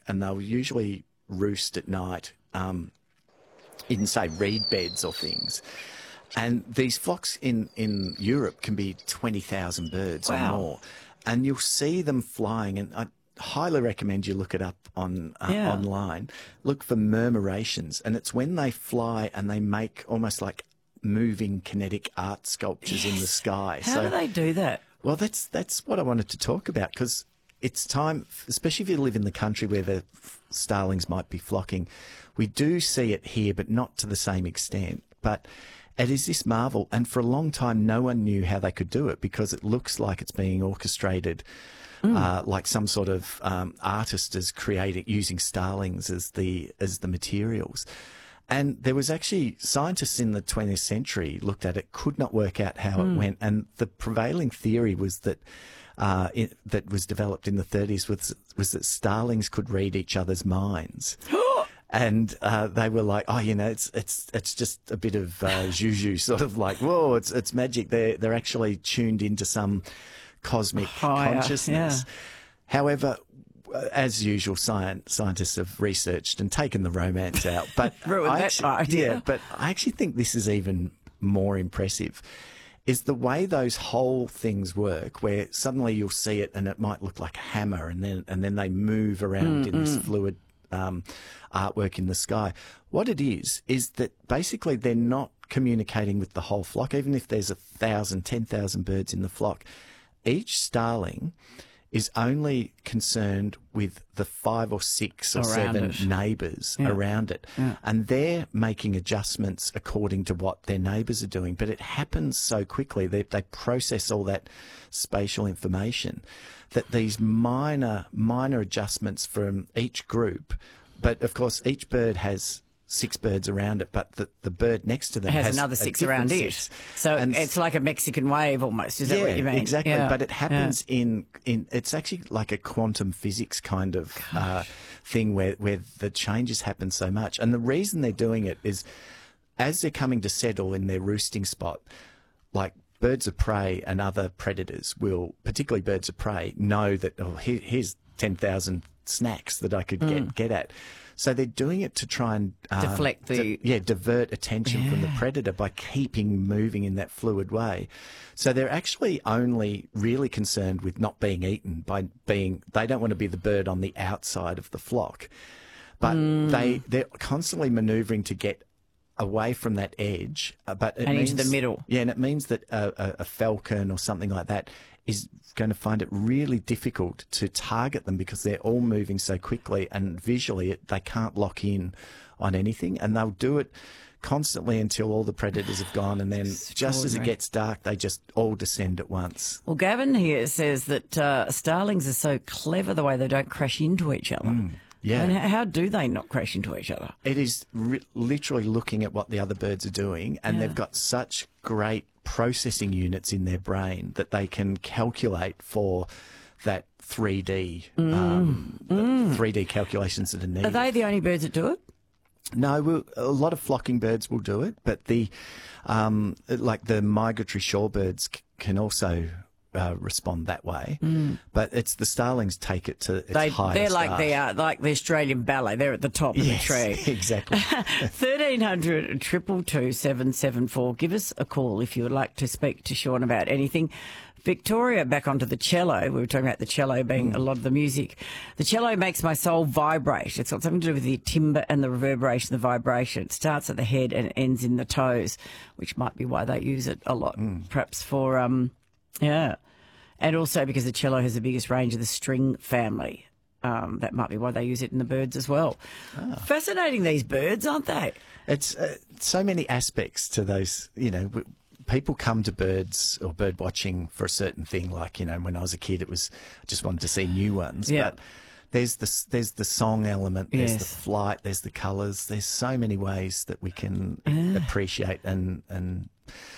and they'll usually roost at night in, say, reed beds or things. And these flocks in Europe can be 20,000 birds or more. And you'll see them flying, and I highly recommend you look it up on online. Look for murmurations, and it's when they fly and they make almost like moving kinetic art sculptures in the sky. How do they do that? Well, that's what I wanted to talk about, because it's time, especially if you live in the country where the starlings might be flocking. We do see it here, but not to the same extent. But it is this marvel, and for a long time no one knew how they could do it, because it looks like it's being orchestrated, like some sort of artist is creating, using starlings as the materials. And there was actually scientists in the 20th century looked at it, could not work out how it went, and the prevailing theory was that that was developed in the 30s was that starlings could read each other's minds. And they were like, oh, you know, it's just a bit of juju, sort of like, whoa, it's magic. They're actually tuned into some cosmic consciousness. Yeah. However, as usual, scientists have researched and taken the romance out. But but I actually think this is even more impressive, is the way those whole things work, where suddenly you'll see it and it might look like a hammer, and then they move around in this fluid artwork in the sky. What it is that basically they're not communicating with the whole flock. Even if there's 1,000, 10,000 birds in the flock, each starling is only concerned with the 5 or 6 or 7 neighbours around it. Yeah. And they're making adjustments according to what their neighbours are doing. But it happens so quickly. They process all that spatial information that these minor adjustments from each group, but of course each bird has 6 birds around it, but the bird next to them has another 6 around it. So it's like a Mexican wave almost. Is that what you mean? Exactly. Yeah. But it happens in it's actually like a quantum physics kind of thing where the changes happen so much. And the reason they're doing it is as they're coming to settle in their roosting spot, like birds of prey and other predators will, particularly birds of prey, know that, oh, here's 10,000 snacks that I could get at. So they're doing it to try and deflect divert attention from the predator by keeping moving in that fluid way. So they're actually only really concerned with not being eaten they don't want to be the bird on the outside of the flock. But they're constantly manoeuvring to get away from that edge, but it means into the middle. Yeah, and it means that a falcon or something like that is going to find it really difficult to target them, because they're all moving so quickly, and visually they can't lock in on anything, and they'll do it constantly until all the predators have gone, and then just as it gets dark, they just all descend at once. Well, Gavin here says that starlings are so clever the way they don't crash into each other. Yeah. And how do they not crash into each other? It is literally looking at what the other birds are doing, and they've got such great processing units in their brain that they can calculate for that 3D 3D calculations that are needed. Are they the only birds that do it? No, a lot of flocking birds will do it, but the like the migratory shorebirds can also respond that way, but it's the starlings take it to its highest. They're like the Australian ballet. They're at the top of the tree. Exactly. 1300 222 774. Give us a call if you would like to speak to Sean about anything. Victoria, back onto the cello. We were talking about the cello being a lot of the music. The cello makes my soul vibrate. It's got something to do with the timbre and the reverberation, the vibration. It starts at the head and ends in the toes, which might be why they use it a lot, perhaps for and also because the cello has the biggest range of the string family. That might be why they use it in the birds as well. Fascinating, these birds, aren't they? It's so many aspects to those, you know. People come to birds or bird watching for a certain thing. Like, you know, when I was a kid, I just wanted to see new ones. Yeah. But there's the song element, there's the flight, there's the colours. There's so many ways that we can appreciate and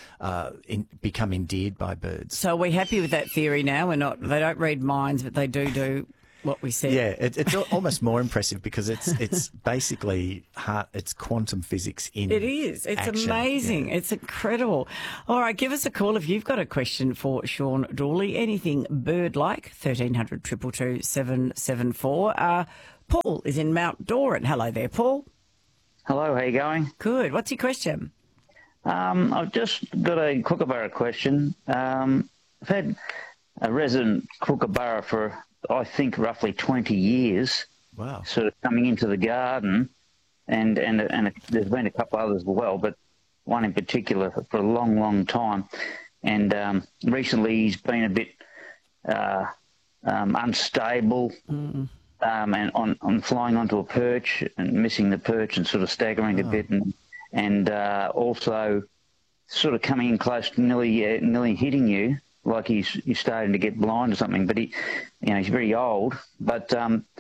become endeared by birds. So are we happy with that theory now? They don't read minds, but they do what we said. Yeah, it's almost more impressive because it's basically it's quantum physics in It is. It's action. Amazing. Yeah. It's incredible. All right, give us a call if you've got a question for Sean Dawley. Anything bird-like, 1300 222 774. Paul is in Mount Doran. Hello there, Paul. Hello, how you going? Good. What's your question? I've just got a kookaburra question. I've had a resident kookaburra for, I think, roughly 20 years. Wow. Sort of coming into the garden, and there's been a couple others as well, but one in particular for a long, long time. And recently he's been a bit unstable, and on flying onto a perch and missing the perch and sort of staggering a bit, and also sort of coming in close to nearly hitting you, like he's starting to get blind or something. But he's very old, but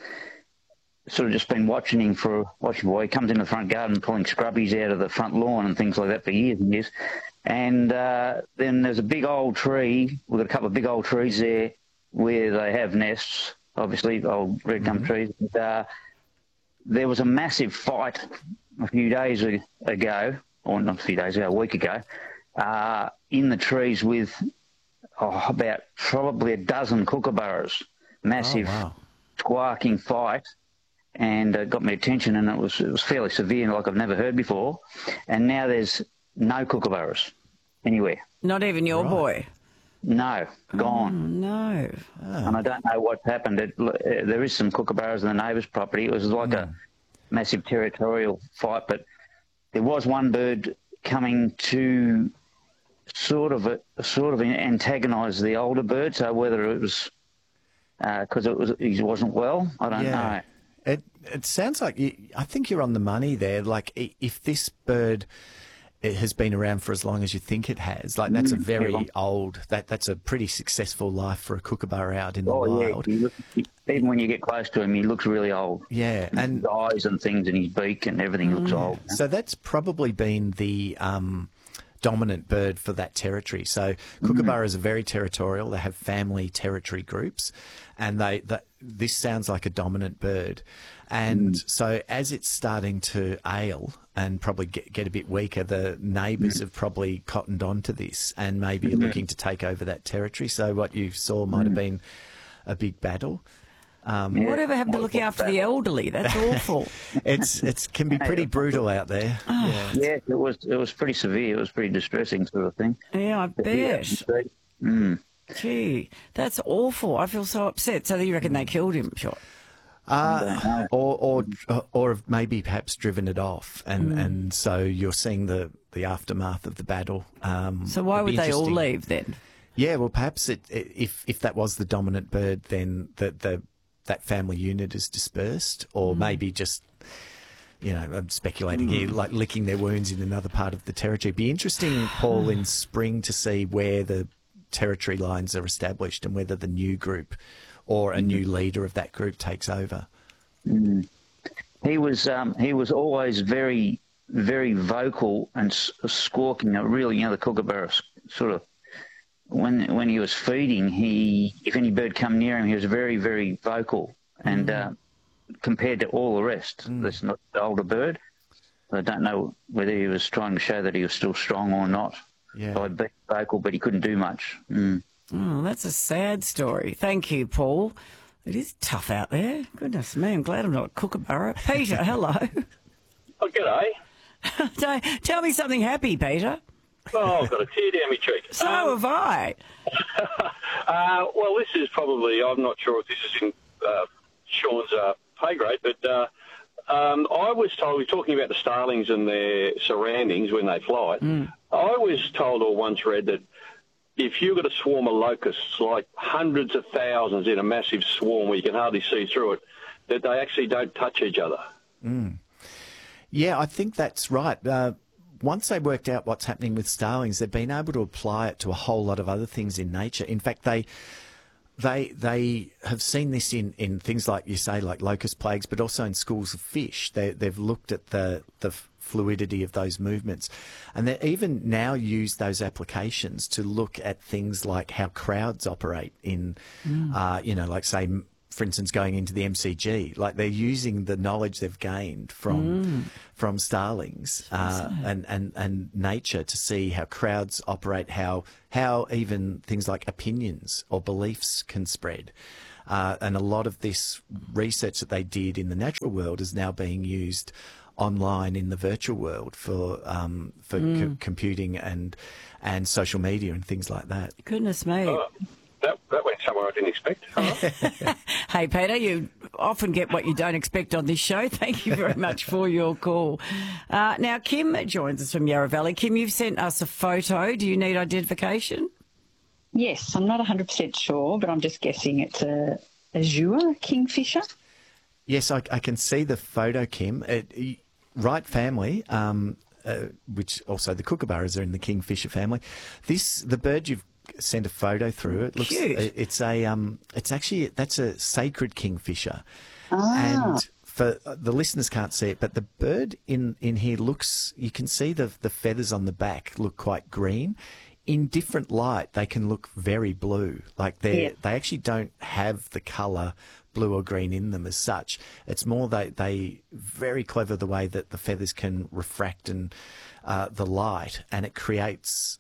sort of just been watching him for He comes into the front garden pulling scrubbies out of the front lawn and things like that for years and years. And then there's a big old tree. We've got a couple of big old trees there where they have nests, obviously, old red gum trees. And, there was a massive fight a few days ago, or not a few days ago, a week ago, in the trees with about probably a dozen kookaburras. Massive squawking fight. And got my attention, and it was fairly severe, like I've never heard before. And now there's no kookaburras anywhere. Not even your boy? No, gone. Oh, no. And I don't know what's happened. There is some kookaburras on the neighbour's property. It was like a massive territorial fight, but there was one bird coming to sort of antagonise the older bird. So whether it was because he wasn't well, I don't know. It sounds like I think you're on the money there. Like if this bird it has been around for as long as you think it has, like that's a very old. That's a pretty successful life for a kookaburra out in the wild. Yeah. Even when you get close to him, he looks really old. Yeah, and his eyes and things, and his beak and everything looks old. So that's probably been the dominant bird for that territory. So kookaburras are very territorial. They have family territory groups, and this sounds like a dominant bird. And so as it's starting to ail and probably get a bit weaker, the neighbours have probably cottoned onto this and maybe are looking to take over that territory. So what you saw might have been a big battle. Whatever happened to looking after the elderly? That's awful. It can be pretty brutal out there. Oh. Yeah, it was pretty severe. It was pretty distressing sort of thing. Yeah, I bet. Gee, that's awful. I feel so upset. So you reckon they killed him, sure? Or have maybe perhaps driven it off, and so you're seeing the aftermath of the battle. So why would they all leave then? Yeah, well, perhaps if that was the dominant bird, then that family unit is dispersed, or maybe just, I'm speculating here, like licking their wounds in another part of the territory. It'd be interesting, Paul, in spring to see where the territory lines are established and whether the new group or a new leader of that group takes over. He was always very, very vocal and squawking. Really, the kookaburra sort of, when he was feeding, if any bird come near him, he was very, very vocal. And compared to all the rest, that's not the older bird. I don't know whether he was trying to show that he was still strong or not. Yeah. By being vocal, but he couldn't do much. Oh, that's a sad story. Thank you, Paul. It is tough out there. Goodness me, I'm glad I'm not a kookaburra. Peter, hello. Oh, g'day. Tell me something happy, Peter. Oh, I've got a tear down my cheek. So have I. Well, this is probably, I'm not sure if this is in Sean's pay grade, but I was told, we're talking about the starlings and their surroundings when they fly. I was told or once read that if you've got a swarm of locusts, like hundreds of thousands in a massive swarm where you can hardly see through it, that they actually don't touch each other. Yeah, I think that's right. Once they worked out what's happening with starlings, they've been able to apply it to a whole lot of other things in nature. In fact, they have seen this in things like, you say, like locust plagues, but also in schools of fish. They've looked at the fluidity of those movements. And they even now use those applications to look at things like how crowds operate in, like, say, for instance, going into the MCG. Like, they're using the knowledge they've gained from starlings and nature to see how crowds operate, how even things like opinions or beliefs can spread. And a lot of this research that they did in the natural world is now being used online in the virtual world for computing and social media and things like that. Goodness me. That went somewhere I didn't expect. Hey, Peter, you often get what you don't expect on this show. Thank you very much for your call. Now, Kim joins us from Yarra Valley. Kim, you've sent us a photo. Do you need identification? Yes, I'm not 100% sure, but I'm just guessing it's a azure kingfisher. Yes, I can see the photo, Kim. Right family, which also the kookaburras are in the kingfisher family. The bird you've sent a photo through. It looks. Cute. It's actually that's a sacred kingfisher, Ah. and for the listeners can't see it, but the bird in here looks. You can see the feathers on the back look quite green. In different light, they can look very blue. Like they actually don't have the colour blue or green in them as such. It's more they very clever the way that the feathers can refract and the light, and it creates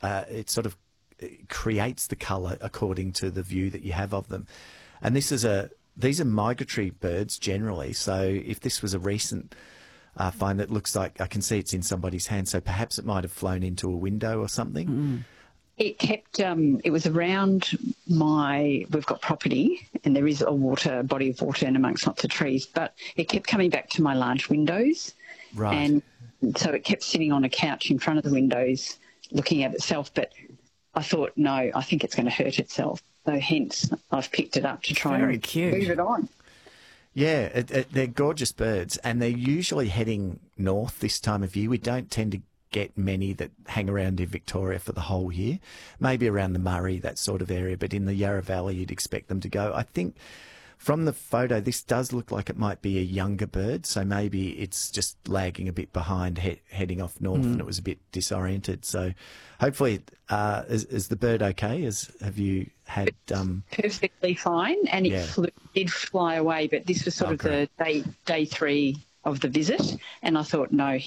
creates the colour according to the view that you have of them. And these are migratory birds generally. So if this was a recent find, that looks like I can see it's in somebody's hand. So perhaps it might have flown into a window or something. Mm. It kept, it was around we've got property and there is a body of water and amongst lots of trees, but it kept coming back to my large windows. Right. And so it kept sitting on a couch in front of the windows looking at itself, but I thought, no, I think it's going to hurt itself. So hence I've picked it up to try Very and cute. move it on. Yeah, they're gorgeous birds, and they're usually heading north this time of year. We don't tend to get many that hang around in Victoria for the whole year, maybe around the Murray, that sort of area, but in the Yarra Valley you'd expect them to go. I think from the photo this does look like it might be a younger bird, so maybe it's just lagging a bit behind, heading off north, and it was a bit disoriented. So hopefully, is the bird okay? Have you had... Perfectly fine, and it did fly away, but this was sort of great. the day 3 of the visit, and I thought, no,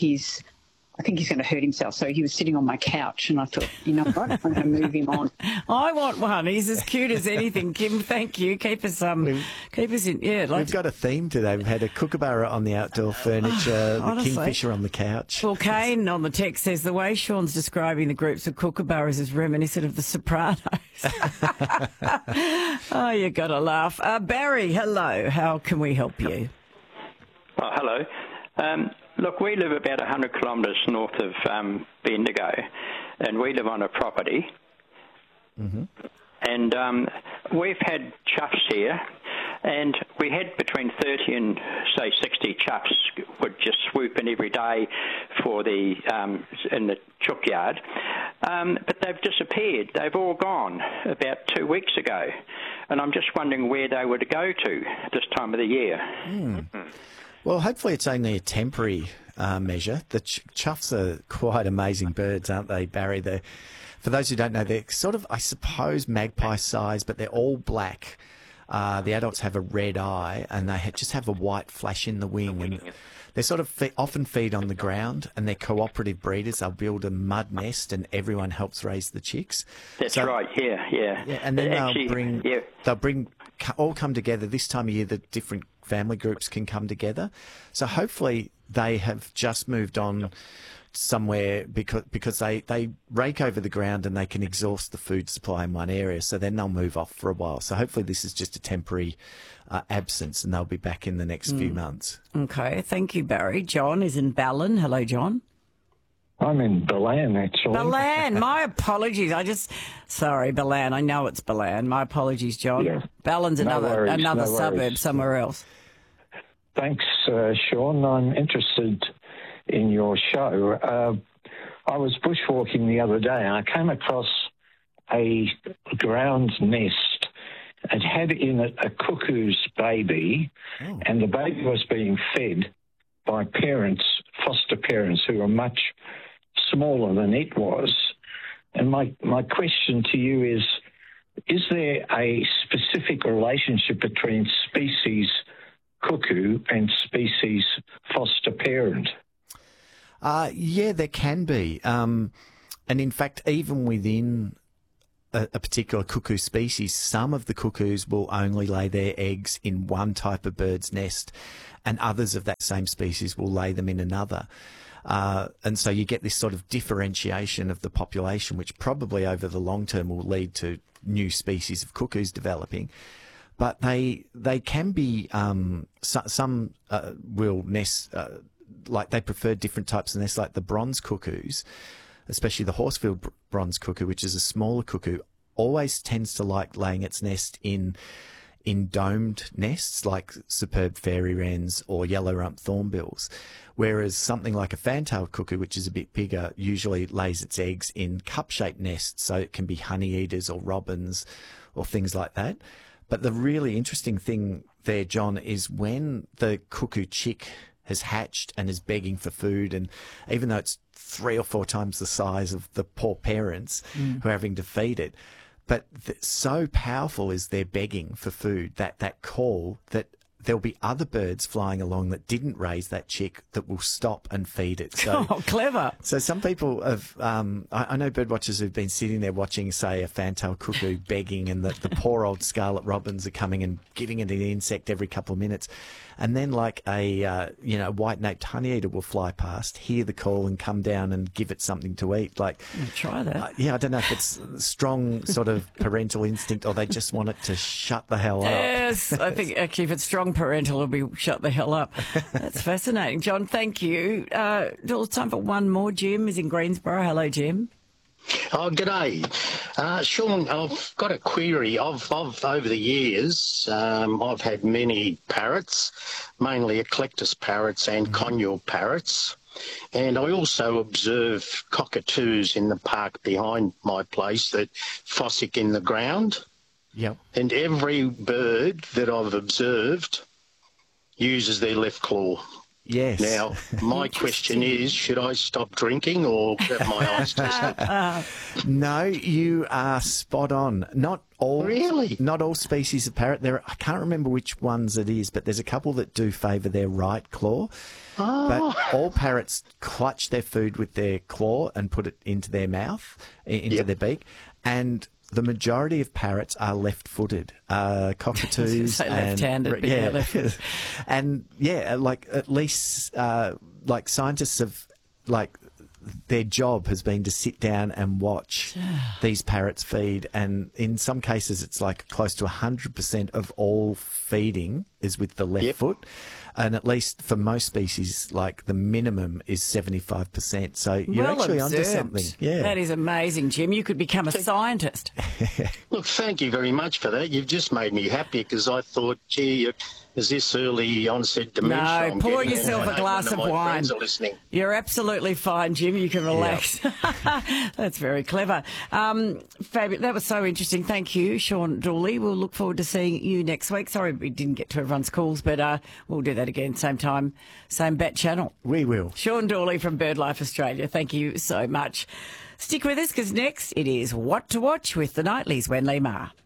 I think he's going to hurt himself. So he was sitting on my couch and I thought, you know what, I'm going to move him on. I want one. He's as cute as anything. Kim, thank you. Keep us in. Yeah, We've got a theme today. We've had a kookaburra on the outdoor furniture, the Honestly. kingfisher on the couch. Well, Kane on the text says the way Sean's describing the groups of kookaburras is reminiscent of The Sopranos. Oh, you got to laugh. Barry, hello. How can we help you? Oh, hello. Look, we live about 100 kilometres north of Bendigo, and we live on a property. Mm-hmm. And we've had choughs here, and we had between 30 and, say, 60 choughs would just swoop in every day for in the chook yard. But they've disappeared. They've all gone about 2 weeks ago. And I'm just wondering where they would go to this time of the year. Well, hopefully it's only a temporary measure. The choughs are quite amazing birds, aren't they, Barry? For those who don't know, they're sort of, I suppose, magpie size, but they're all black. The adults have a red eye, and they just have a white flash in the wing. And they sort of often feed on the ground, and they're cooperative breeders. They'll build a mud nest, and everyone helps raise the chicks. That's right. Yeah. And then they'll all come together this time of year. The different family groups can come together. So hopefully they have just moved on somewhere because they rake over the ground and they can exhaust the food supply in one area. So then they'll move off for a while. So hopefully this is just a temporary absence, and they'll be back in the next few months. Okay, thank you, Barry. John is in Ballon. Hello, John. I'm in Balan, actually. Balan, my apologies. Sorry, Balan. I know it's Balan. My apologies, John. Yeah. Ballon's another no suburb worries. somewhere else. Thanks, Sean. I'm interested in your show. I was bushwalking the other day and I came across a ground nest. It had in it a cuckoo's baby, and the baby was being fed by foster parents who were much smaller than it was. And my question to you is there a specific relationship between species cuckoo and species foster parent? Yeah, there can be. And in fact, even within a particular cuckoo species, some of the cuckoos will only lay their eggs in one type of bird's nest, and others of that same species will lay them in another. And so you get this sort of differentiation of the population, which probably over the long term will lead to new species of cuckoos developing. But they can be, some will nest, like they prefer different types of nests, like the bronze cuckoos, especially the Horsfield bronze cuckoo, which is a smaller cuckoo, always tends to like laying its nest in domed nests like superb fairy wrens or yellow rump thornbills, whereas something like a fan-tailed cuckoo, which is a bit bigger, usually lays its eggs in cup-shaped nests, so it can be honey eaters or robins or things like that. But the really interesting thing there, John, is when the cuckoo chick has hatched and is begging for food, and even though it's 3 or 4 times the size of the poor parents who are having to feed it, but so powerful is their begging for food, that call, that there'll be other birds flying along that didn't raise that chick that will stop and feed it. So, oh, clever. So some people have, I know birdwatchers who've been sitting there watching, say, a fantail cuckoo begging, and the poor old scarlet robins are coming and giving it an insect every couple of minutes. And then like a white-naped honeyeater will fly past, hear the call and come down and give it something to eat. Like, try that. I don't know if it's strong sort of parental instinct or they just want it to shut the hell up. Yes, I think actually if it's strong parental, it'll be shut the hell up. That's fascinating. John, thank you. It's time for one more. Jim is in Greensboro. Hello, Jim. Oh, g'day. Sean, I've got a query. I've over the years, I've had many parrots, mainly eclectus parrots and conure parrots. And I also observe cockatoos in the park behind my place that fossick in the ground. Yep. And every bird that I've observed uses their left claw. Yes. Now, my question is, should I stop drinking or have my eyes tested? No, you are spot on. Not all. Really? Not all species of parrot. I can't remember which ones it is, but there's a couple that do favour their right claw. Oh. But all parrots clutch their food with their claw and put it into their mouth, into their beak. And the majority of parrots are left-footed. Cockatoos say and left-handed, yeah, left-footed. And yeah, like at least like scientists have like their job has been to sit down and watch these parrots feed, and in some cases it's like close to 100% of all feeding is with the left foot. And at least for most species, like the minimum is 75%. So you're actually onto something. Yeah. That is amazing, Jim. You could become a scientist. Look, thank you very much for that. You've just made me happy because I thought, gee, is this early onset dementia? No, pour yourself a glass of wine. You're absolutely fine, Jim. You can relax. Yep. That's very clever. Fabulous. That was so interesting. Thank you, Sean Dooley. We'll look forward to seeing you next week. Sorry we didn't get to everyone's calls, but we'll do that again, same time, same bat channel. We will. Sean Dooley from BirdLife Australia. Thank you so much. Stick with us because next it is What to Watch with the Nightlies, Wen Lee Ma.